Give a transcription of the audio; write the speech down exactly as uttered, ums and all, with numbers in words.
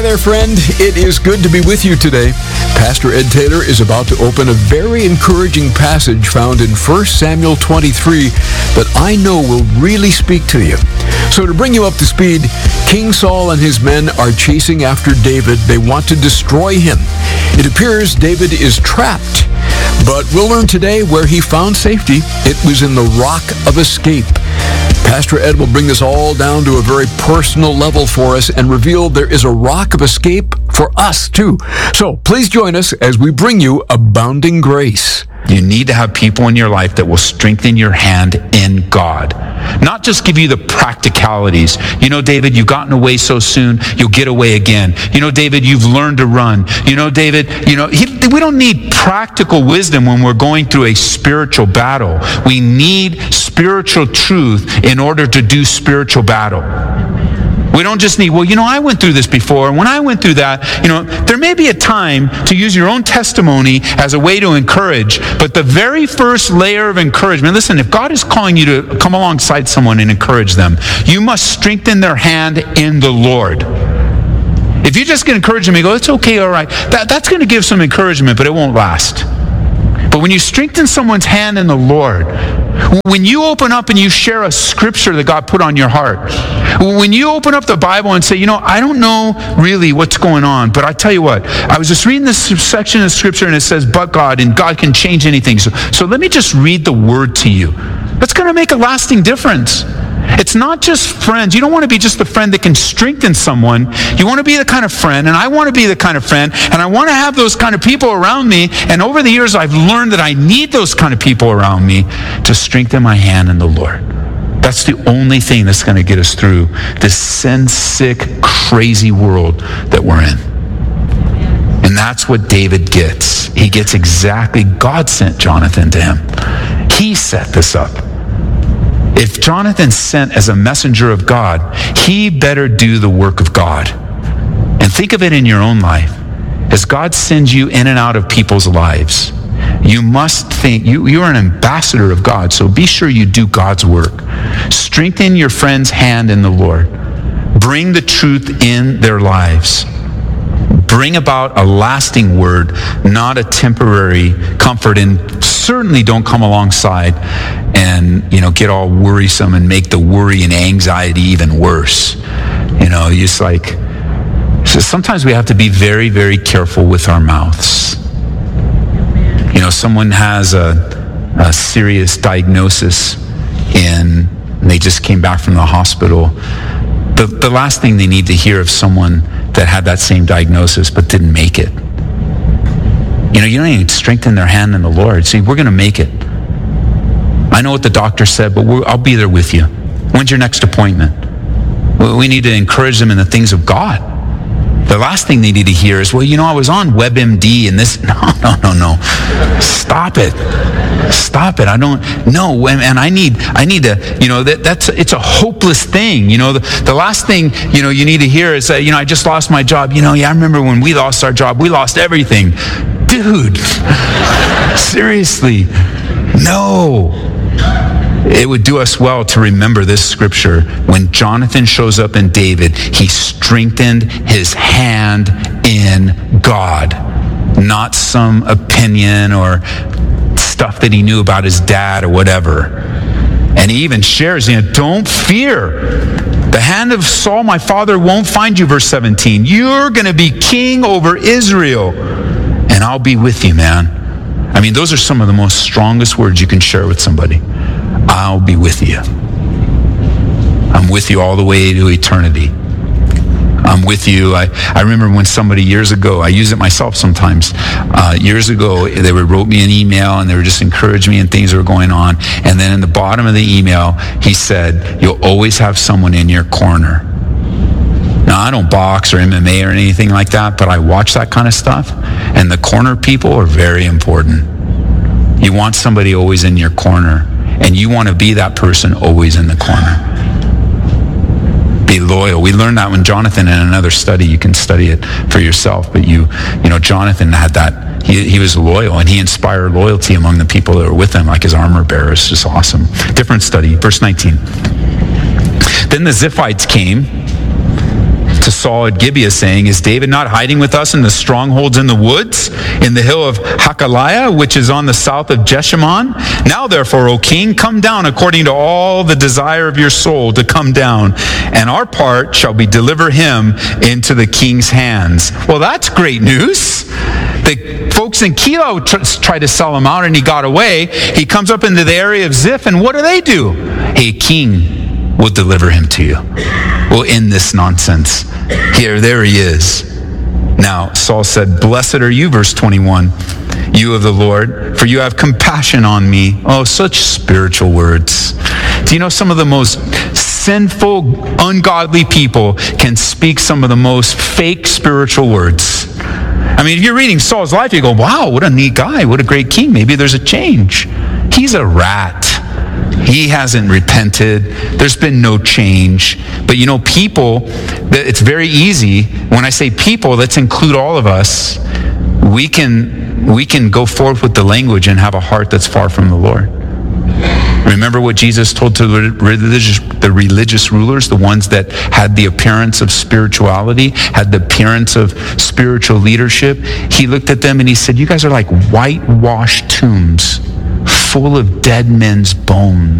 Hi there, friend. It is good to be with you today. Pastor Ed Taylor is about to open a very encouraging passage found in First Samuel twenty-three that I know will really speak to you. So to bring you up to speed, King Saul and his men are chasing after David. They want to destroy him. It appears David is trapped, but we'll learn today where he found safety. It was in the rock of escape. Pastor Ed will bring this all down to a very personal level for us and reveal there is a rock of escape for us too. So please join us as we bring you Abounding Grace. You need to have people in your life that will strengthen your hand in God. Not just give you the practicalities. You know, David, you've gotten away so soon, you'll get away again. You know, David, you've learned to run. You know, David, you know, he, we don't need practical wisdom when we're going through a spiritual battle. We need spiritual truth in order to do spiritual battle. We don't just need, well, you know, I went through this before, and when I went through that, you know, there may be a time to use your own testimony as a way to encourage, but the very first layer of encouragement, listen, if God is calling you to come alongside someone and encourage them, you must strengthen their hand in the Lord. If you just get encouraged and go, it's okay, all right, that, that's going to give some encouragement, but it won't last. But when you strengthen someone's hand in the Lord, when you open up and you share a scripture that God put on your heart, when you open up the Bible and say, you know, I don't know really what's going on, but I tell you what, I was just reading this section of scripture and it says, but God, and God can change anything. So, so let me just read the word to you. That's going to make a lasting difference. It's not just friends. You don't want to be just the friend that can strengthen someone. You want to be the kind of friend, and I want to be the kind of friend, and I want to have those kind of people around me. And over the years, I've learned that I need those kind of people around me to strengthen my hand in the Lord. That's the only thing that's going to get us through this sin-sick, crazy world that we're in. And that's what David gets. He gets exactly, God sent Jonathan to him. He set this up. If Jonathan's sent as a messenger of God, he better do the work of God. And think of it in your own life. As God sends you in and out of people's lives, you must think, you, you're an ambassador of God, so be sure you do God's work. Strengthen your friend's hand in the Lord. Bring the truth in their lives. Bring about a lasting word, not a temporary comfort, and certainly don't come alongside and, you know, get all worrisome and make the worry and anxiety even worse. You know, just like, so sometimes we have to be very, very careful with our mouths. You know, someone has a, a serious diagnosis and they just came back from the hospital. The, the last thing they need to hear of someone that had that same diagnosis but didn't make it. You know, you don't even strengthen their hand in the Lord. See, we're going to make it. I know what the doctor said, but we're, I'll be there with you. When's your next appointment? Well, we need to encourage them in the things of God. The last thing they need to hear is, well, you know, I was on WebMD and this. No, no, no, no. Stop it. Stop it. I don't, no. And, and I need, I need to, you know, that, that's, it's a hopeless thing. You know, the, the last thing, you know, you need to hear is, uh, you know, I just lost my job. You know, yeah, I remember when we lost our job, we lost everything. Dude, seriously, no. It would do us well to remember this scripture. When Jonathan shows up in David, he strengthened his hand in God, not some opinion or stuff that he knew about his dad or whatever. And he even shares, you know, don't fear. The hand of Saul, my father, won't find you, verse seventeen. You're going to be king over Israel, and I'll be with you, man. I mean, those are some of the most strongest words you can share with somebody. I'll be with you. I'm with you all the way to eternity. I'm with you. I, I remember when somebody years ago, I use it myself sometimes, uh, years ago, they would wrote me an email and they would just encourage me and things that were going on. And then in the bottom of the email, he said, you'll always have someone in your corner. Now, I don't box or M M A or anything like that, but I watch that kind of stuff. And the corner people are very important. You want somebody always in your corner, and you want to be that person always in the corner. Be loyal. We learned that when Jonathan, in another study, you can study it for yourself, but you, you know, Jonathan had that, he, he was loyal, and he inspired loyalty among the people that were with him, like his armor bearers. Just awesome. Different study, verse nineteen. Then the Ziphites came to Saul at Gibeah, saying, is David not hiding with us in the strongholds in the woods, in the hill of Hakaliah, which is on the south of Jeshimon? Now therefore, O king, come down according to all the desire of your soul to come down, and our part shall be deliver him into the king's hands. Well, that's great news. The folks in Keilah tr- tried to sell him out, and he got away. He comes up into the area of Ziph, and what do they do? Hey, king, we'll deliver him to you. We'll end this nonsense. Here, there he is. Now, Saul said, blessed are you, verse twenty-one, you of the Lord, for you have compassion on me. Oh, such spiritual words. Do you know some of the most sinful, ungodly people can speak some of the most fake spiritual words? I mean, if you're reading Saul's life, you go, wow, what a neat guy, what a great king. Maybe there's a change. He's a rat. He hasn't repented. There's been no change. But you know, people, it's very easy. When I say people, let's include all of us. We can, we can go forth with the language and have a heart that's far from the Lord. Remember what Jesus told to the religious, the religious rulers, the ones that had the appearance of spirituality, had the appearance of spiritual leadership? He looked at them and he said, you guys are like whitewashed tombs full of dead men's bones.